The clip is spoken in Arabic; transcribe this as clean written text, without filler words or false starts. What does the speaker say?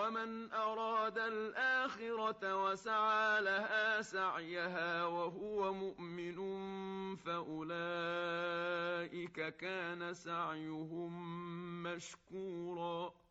ومن أراد الآخرة وسعى لها سعيها وهو مؤمن فأولئك كان سعيهم مشكورا.